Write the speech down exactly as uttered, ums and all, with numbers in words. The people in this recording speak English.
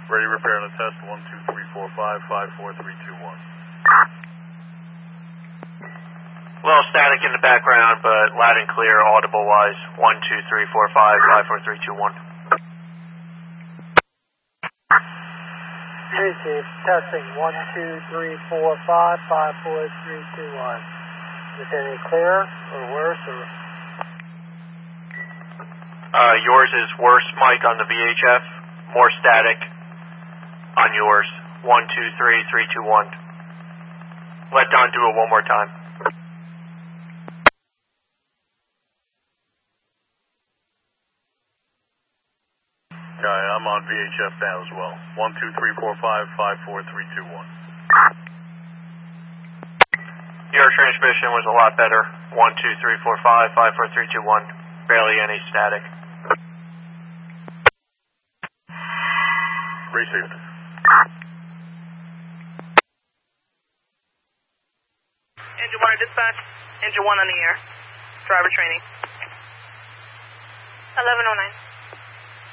Ready repair on the test, one two three four five, five four three two one. A little static in the background, but loud and clear, audible-wise, one two three four five, five four three two one. Hey, Chief, testing one two three four five, five four three two one. Is it any clearer or worse? Or? Uh, yours is worse, Mike, on the V H F. More static on yours, one two three three two one. Let Don do it one more time. Okay, I'm on V H F now as well. one two three four five, five four three two one. Your transmission was a lot better. one two three four five, five four three two one. Barely any static. Received. Engine one to dispatch. Engine one on the air. Driver training. eleven oh nine.